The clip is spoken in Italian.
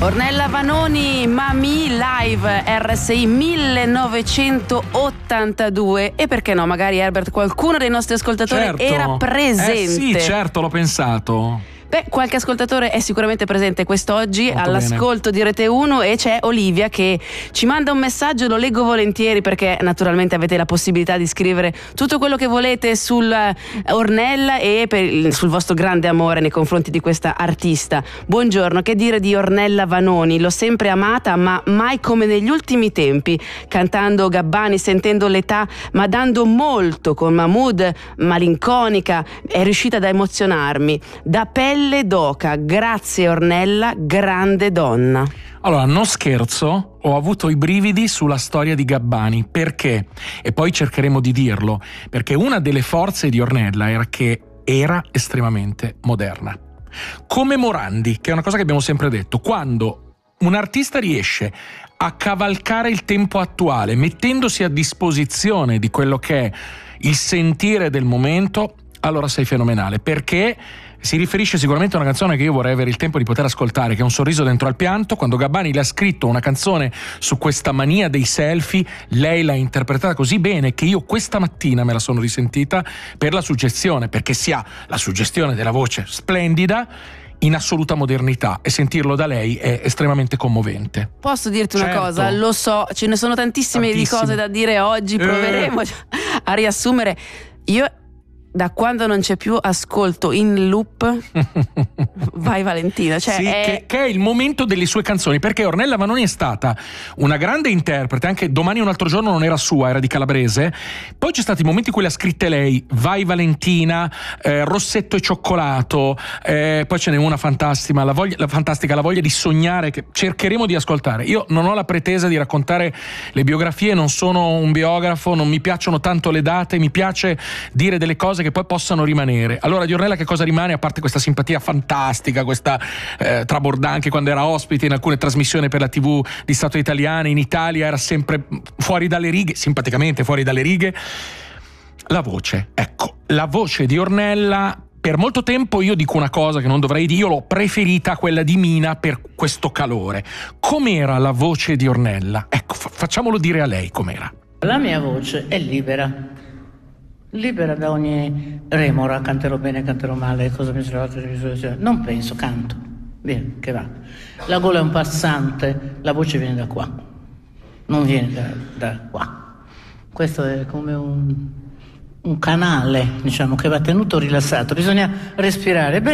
Ornella Vanoni, Mami Live RSI 1982. E perché no, magari Herbert, qualcuno dei nostri ascoltatori era presente. Sì, certo, l'ho pensato. Beh, qualche ascoltatore è sicuramente presente quest'oggi all'ascolto di Rete 1, e c'è Olivia che ci manda un messaggio, lo leggo volentieri perché naturalmente avete la possibilità di scrivere tutto quello che volete sul Ornella e sul vostro grande amore nei confronti di questa artista. Buongiorno, che dire di Ornella Vanoni? L'ho sempre amata, ma mai come negli ultimi tempi, cantando Gabbani, sentendo l'età, ma dando molto con Mahmood, malinconica, è riuscita ad emozionarmi. Da pelle d'oca, grazie Ornella, grande donna. Allora, non scherzo, ho avuto i brividi sulla storia di Gabbani. Perché? E poi cercheremo di dirlo, perché una delle forze di Ornella era che era estremamente moderna. Come Morandi, che è una cosa che abbiamo sempre detto, quando un artista riesce a cavalcare il tempo attuale, mettendosi a disposizione di quello che è il sentire del momento, allora sei fenomenale, perché si riferisce sicuramente a una canzone che io vorrei avere il tempo di poter ascoltare, che è Un sorriso dentro al pianto. Quando Gabbani le ha scritto una canzone su questa mania dei selfie, lei l'ha interpretata così bene che io questa mattina me la sono risentita per la suggestione, perché si ha la suggestione della voce splendida in assoluta modernità, e sentirlo da lei è estremamente commovente. Posso dirti una cosa? Lo so, ce ne sono tantissime di cose da dire oggi, proveremo a riassumere. Io da quando non c'è più ascolto in loop vai Valentina, cioè sì, che è il momento delle sue canzoni, perché Ornella Vanoni è stata una grande interprete, anche Domani un altro giorno non era sua, era di Calabrese. Poi c'è stati i momenti in cui le ha scritte lei, Vai Valentina, Rossetto e cioccolato, poi ce n'è una fantastica, la voglia di sognare, che cercheremo di ascoltare. Io non ho la pretesa di raccontare le biografie, non sono un biografo, non mi piacciono tanto le date, mi piace dire delle cose che poi possano rimanere. Allora di Ornella che cosa rimane, a parte questa simpatia fantastica, questa trabordante, anche quando era ospite in alcune trasmissioni per la TV di Stato italiana, in Italia era sempre fuori dalle righe, simpaticamente fuori dalle righe. La voce, ecco, la voce di Ornella, per molto tempo io dico una cosa che non dovrei dire, io l'ho preferita quella di Mina per questo calore. Com'era la voce di Ornella? Ecco, facciamolo dire a lei com'era. La mia voce è libera da ogni remora, canterò bene, canterò male, cosa mi sarà fatto, non penso, canto, via, che va. La gola è un passante, la voce viene da qua, non viene da qua. Questo è come un canale, diciamo, che va tenuto rilassato, bisogna respirare bene.